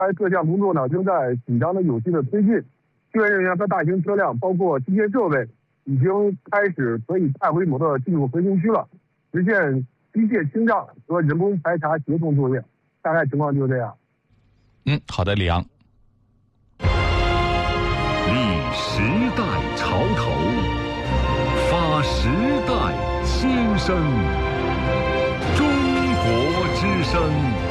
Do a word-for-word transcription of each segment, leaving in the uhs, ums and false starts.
该各项工作呢正在紧张的有序的推进，救援人员和大型车辆，包括机械设备，已经开始可以大规模的进入核心区了，实现机械清障和人工排查协同作业。大概情况就是这样。 嗯，好的，李阳。 立时代潮头，发时代新生，中国之声。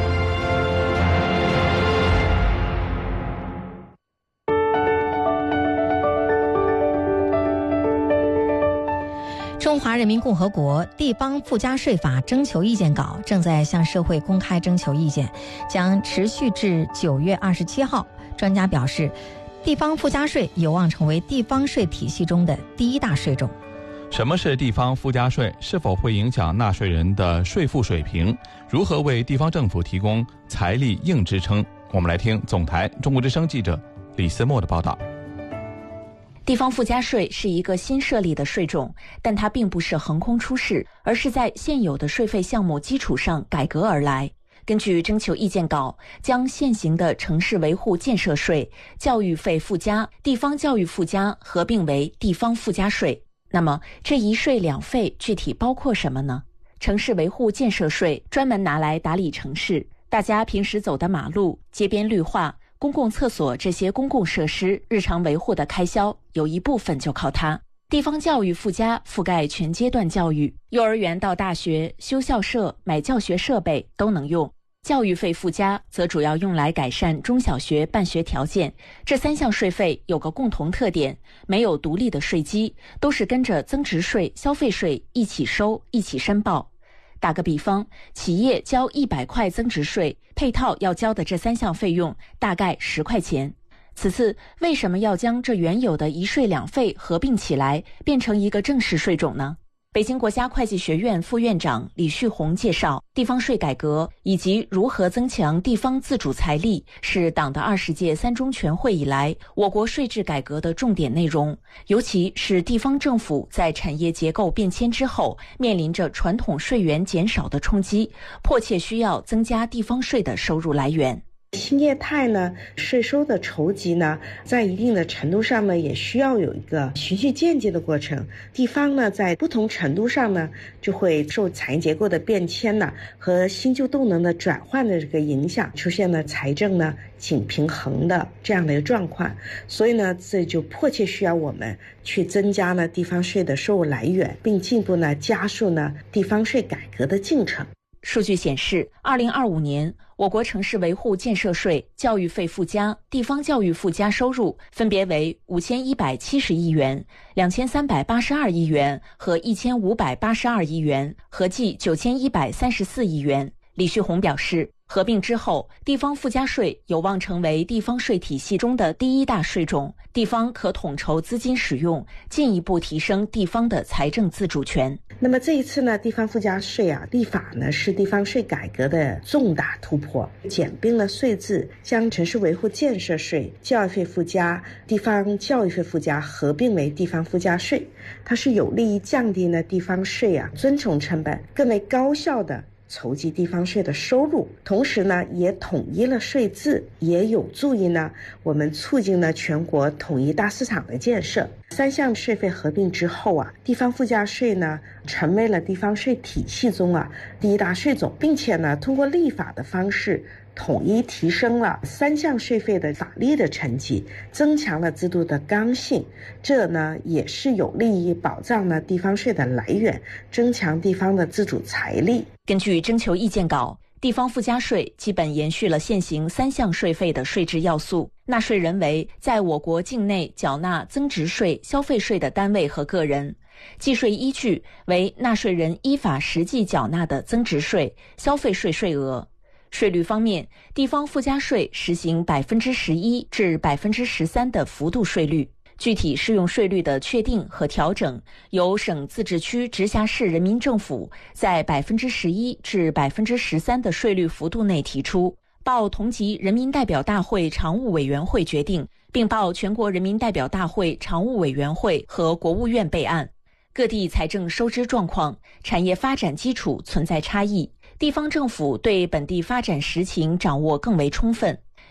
中华人民共和国地方附加税法征求意见稿正在向社会公开征求意见，将持续至九月二十七号。专家表示，地方附加税有望成为地方税体系中的第一大税种。 什么是地方附加税？是否会影响纳税人的税负水平？如何为地方政府提供财力硬支撑？我们来听总台中国之声记者李思墨的报道。 地方附加税是一个新设立的税种，但它并不是横空出世，而是在现有的税费项目基础上改革而来。根据征求意见稿，将现行的城市维护建设税、教育费附加、地方教育附加合并为地方附加税。那么这一税两费具体包括什么呢？城市维护建设税专门拿来打理城市，大家平时走的马路、街边绿化、公共厕所这些公共设施日常维护的开销，有一部分就靠它。地方教育附加覆盖全阶段教育，幼儿园到大学，修校舍、买教学设备都能用。教育费附加则主要用来改善中小学办学条件。这三项税费有个共同特点，没有独立的税基，都是跟着增值税、消费税一起收、一起申报。打个比方，企业交一百块增值税，配套要交的这三项费用大概十块钱。此次为什么要将这原有的一税两费合并起来，变成一个正式税种呢？北京国家会计学院副院长李旭红介绍，地方税改革以及如何增强地方自主财力是党的二十届三中全会以来我国税制改革的重点内容，尤其是地方政府在产业结构变迁之后，面临着传统税源减少的冲击，迫切需要增加地方税的收入来源。 新业态呢，税收的筹集呢，在一定的程度上呢，也需要有一个循序渐进的过程。地方呢，在不同程度上呢，就会受产业结构的变迁呢和新旧动能的转换的这个影响，出现了财政呢紧平衡的这样的一个状况。所以呢，这就迫切需要我们去增加呢地方税的收入来源，并进一步呢加速呢地方税改革的进程。 数据显示，二零二五年，我国城市维护建设税、教育费附加、地方教育附加收入分别为五千一百七十亿元、两千三百八十二亿元和一千五百八十二亿元，合计九千一百三十四亿元。李旭红表示，合并之后，地方附加税有望成为地方税体系中的第一大税种，地方可统筹资金使用，进一步提升地方的财政自主权。 那么这一次呢，地方附加税啊立法呢是地方税改革的重大突破，简并了税制，将城市维护建设税、教育费附加、地方教育费附加合并为地方附加税，它是有利于降低呢地方税啊遵从成本，更为高效的筹集地方税的收入，同时呢也统一了税制，也有助于呢我们促进了全国统一大市场的建设。三项税费合并之后啊，地方附加税呢成为了地方税体系中啊第一大税种，并且呢通过立法的方式统一提升了三项税费的法律的层级，增强了制度的刚性，这呢也是有利于保障了地方税的来源，增强地方的自主财力。 根据征求意见稿，地方附加税基本延续了现行三项税费的税制要素，纳税人为在我国境内缴纳增值税、消费税的单位和个人，计税依据为纳税人依法实际缴纳的增值税、消费税税额。税率方面，地方附加税实行百分之十一至百分之十三的幅度税率，具体适用税率的确定和调整，由省、自治区、直辖市人民政府在百分之十一至百分之十三的税率幅度内提出，报同级人民代表大会常务委员会决定，并报全国人民代表大会常务委员会和国务院备案。各地财政收支状况、产业发展基础存在差异，地方政府对本地发展实情掌握更为充分。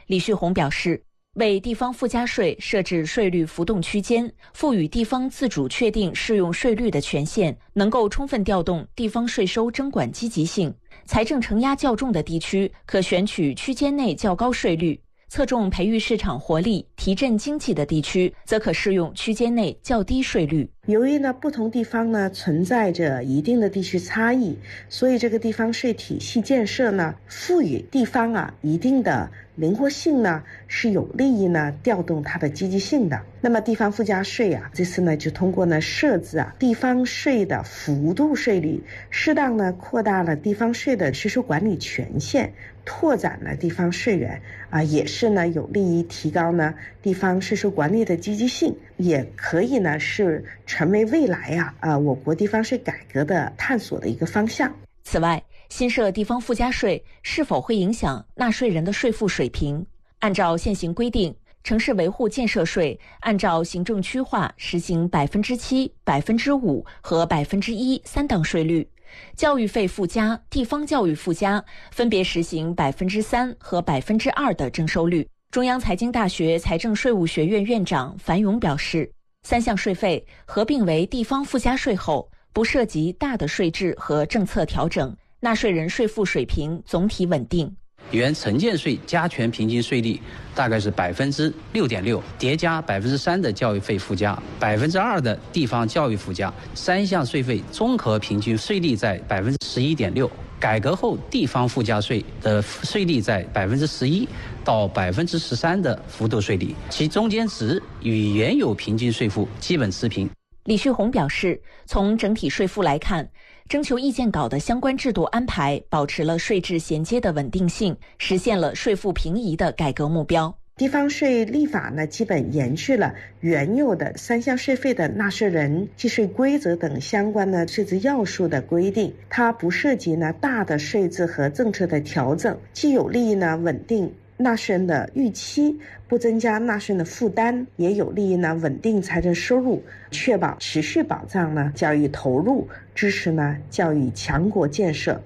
李旭红表示，为地方附加税设置税率浮动区间，赋予地方自主确定适用税率的权限，能够充分调动地方税收征管积极性。财政承压较重的地区可选取区间内较高税率，侧重培育市场活力、提振经济的地区，则可适用区间内较低税率。 由于呢不同地方呢存在着一定的地区差异，所以这个地方税体系建设呢，赋予地方啊一定的灵活性呢，是有利于呢调动它的积极性的。那么地方附加税啊，这次呢就通过呢设置啊地方税的幅度税率，适当呢扩大了地方税的税收管理权限，拓展了地方税源啊，也是呢有利于提高呢地方税收管理的积极性，也可以呢是成为未来啊啊我国地方税改革的探索的一个方向。 此外，新设地方附加税是否会影响纳税人的税负水平？按照现行规定，城市维护建设税按照行政区划实行百分之七、百分之五和百分之一三档税率；教育费附加、地方教育附加分别实行百分之三和百分之二的征收率。中央财经大学财政税务学院院长樊勇表示，三项税费合并为地方附加税后，不涉及大的税制和政策调整，纳税人税负水平总体稳定。 原城建税加权平均税率大概是百分之六点六，叠加百分之三的教育费附加，百分之二的地方教育附加，三项税费综合平均税率在百分之十一点六。改革后地方附加税的税率在百分之十一到百分之十三的幅度税率，其中间值与原有平均税负基本持平。 李旭红表示，从整体税负来看，征求意见稿的相关制度安排保持了税制衔接的稳定性，实现了税负平移的改革目标。 地方税立法呢，基本延续了原有的三项税费的纳税人计税规则等相关的税制要素的规定，它不涉及呢大的税制和政策的调整，既有利于呢稳定纳税人的预期，不增加纳税人的负担，也有利于呢稳定财政收入，确保持续保障呢教育投入，支持呢教育强国建设。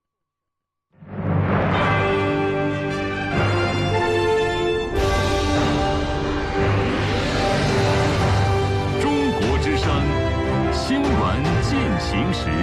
中国之声新闻进行时。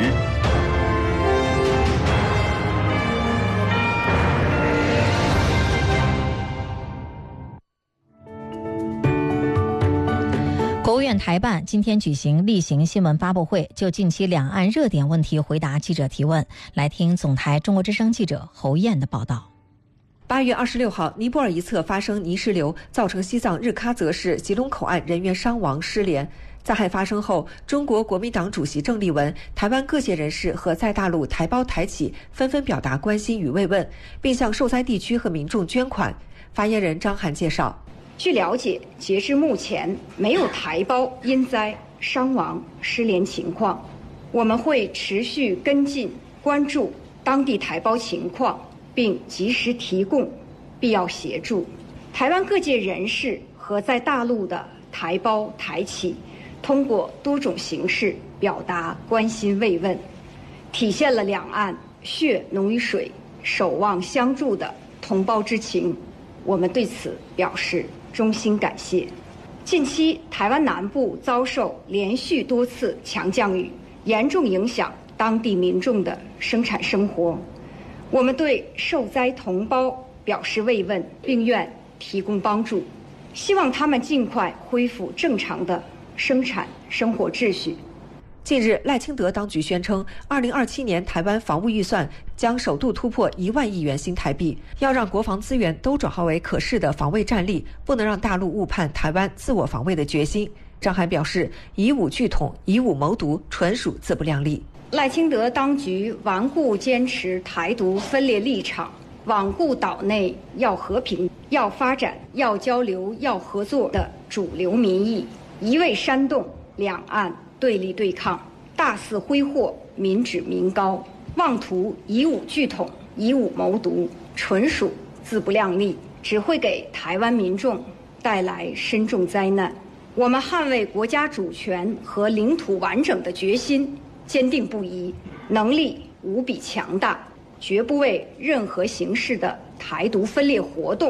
国务院台办今天举行例行新闻发布会，就近期两岸热点问题回答记者提问。来听总台中国之声记者侯燕的报道。 八月二十六号，尼泊尔一侧发生泥石流，造成西藏日喀则市吉隆口岸人员伤亡失联。灾害发生后，中国国民党主席郑丽文、台湾各界人士和在大陆台胞台企纷纷表达关心与慰问，并向受灾地区和民众捐款。发言人张涵介绍， 据了解，截至目前没有台胞因灾伤亡失联情况。我们会持续跟进关注当地台胞情况，并及时提供必要协助。台湾各界人士和在大陆的台胞台企通过多种形式表达关心慰问，体现了两岸血浓于水、守望相助的同胞之情。我们对此表示衷心感谢。近期台湾南部遭受连续多次强降雨，严重影响当地民众的生产生活。我们对受灾同胞表示慰问，并愿提供帮助，希望他们尽快恢复正常的生产生活秩序。 近日，赖清德当局宣称，二零二七年台湾防务预算将首度突破一万亿元新台币，要让国防资源都转化为可视的防卫战力，不能让大陆误判台湾自我防卫的决心。张涵表示，以武拒统、以武谋独，纯属自不量力。 赖清德当局顽固坚持台独分裂立场，罔顾岛内要和平、要发展、要交流、要合作的主流民意，一味煽动两岸对立对抗，大肆挥霍民脂民膏，妄图以武拒统、以武谋独，纯属自不量力，只会给台湾民众带来深重灾难。我们捍卫国家主权和领土完整的决心坚定不移，能力无比强大，绝不为任何形式的台独分裂活动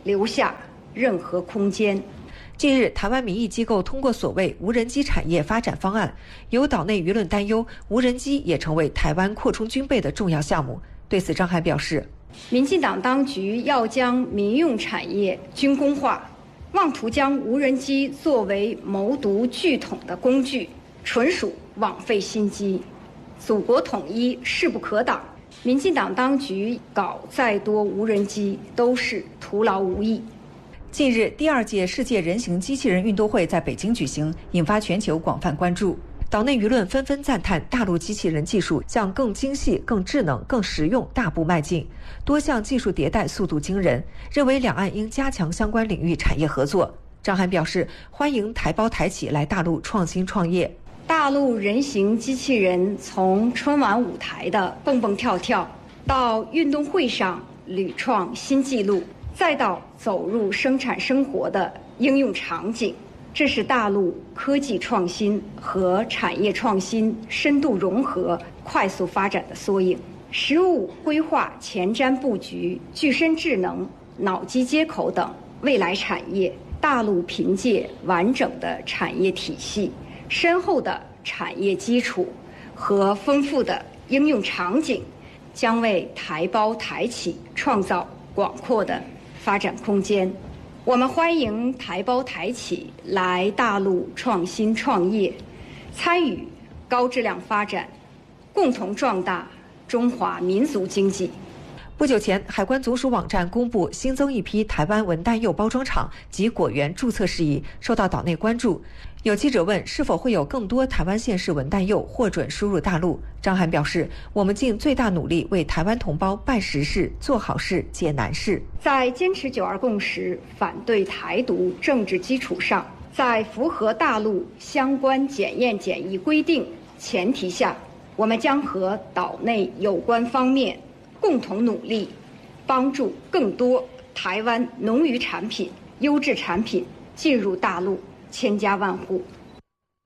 留下任何空间。 近日，台湾民意机构通过所谓无人机产业发展方案，有岛内舆论担忧无人机也成为台湾扩充军备的重要项目。对此，张涵表示， 民进党当局要将民用产业军工化，妄图将无人机作为谋独拒统的工具，纯属枉费心机。祖国统一势不可挡，民进党当局搞再多无人机都是徒劳无益。 近日，第二届世界人形机器人运动会在北京举行，引发全球广泛关注。岛内舆论纷纷赞叹大陆机器人技术向更精细、更智能、更实用大步迈进，多项技术迭代速度惊人，认为两岸应加强相关领域产业合作。张涵表示，欢迎台胞台企来大陆创新创业。 大陆人形机器人从春晚舞台的蹦蹦跳跳，到运动会上屡创新纪录，再到走入生产生活的应用场景，这是大陆科技创新和产业创新深度融合、快速发展的缩影。“十五”规划前瞻布局具身智能、脑机接口等未来产业，大陆凭借完整的产业体系、深厚的产业基础和丰富的应用场景，将为台胞台企创造广阔的发展空间。我们欢迎台胞台企来大陆创新创业，参与高质量发展，共同壮大中华民族经济。 不久前，海关总署网站公布新增一批台湾文旦柚包装厂及果园注册事宜，受到岛内关注。有记者问，是否会有更多台湾县市文旦柚获准输入大陆？张涵表示，我们尽最大努力为台湾同胞办实事、做好事、解难事。 在坚持九二共识、反对台独政治基础上，在符合大陆相关检验检疫规定前提下，我们将和岛内有关方面共同努力，帮助更多台湾农渔产品、优质产品进入大陆，千家万户